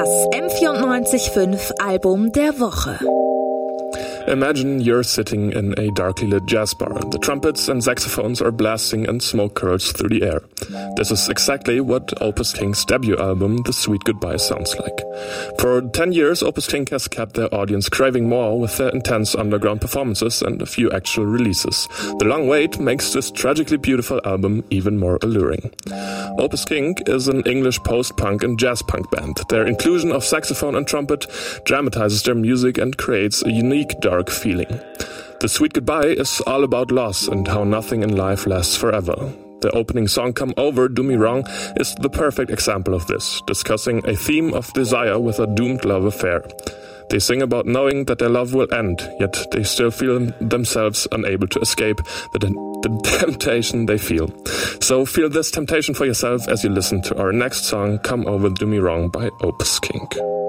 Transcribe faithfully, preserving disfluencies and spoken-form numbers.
Das M vierundneunzig Komma fünf Album der Woche. Imagine you're sitting in a darkly lit jazz bar. The trumpets and saxophones are blasting and smoke curls through the air. This is exactly what Opus King's debut album, The Sweet Goodbye, sounds like. For ten years, Opus King has kept their audience craving more with their intense underground performances and a few actual releases. The long wait makes this tragically beautiful album even more alluring. Opus King is an English post-punk and jazz punk band. Their inclusion of saxophone and trumpet dramatizes their music and creates a unique dark feeling. The Sweet Goodbye is all about loss and how nothing in life lasts forever. The opening song, Come Over, Do Me Wrong, is the perfect example of this, discussing a theme of desire with a doomed love affair. They sing about knowing that their love will end, yet they still feel themselves unable to escape the, the temptation they feel. So feel this temptation for yourself as you listen to our next song, Come Over, Do Me Wrong by Opus King.